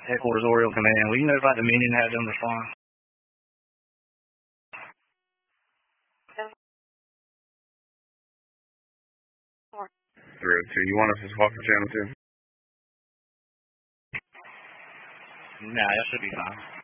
Headquarters Oriole Command. Will you notify Dominion and have them respond? You want us to swap the channel too? Nah, that should be fine.